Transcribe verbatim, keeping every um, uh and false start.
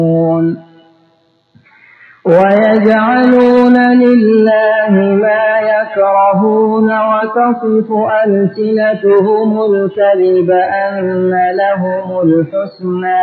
ويجعلون لله ما يكرهون وتصف ألسنتهم الكذب أن لهم الحسنى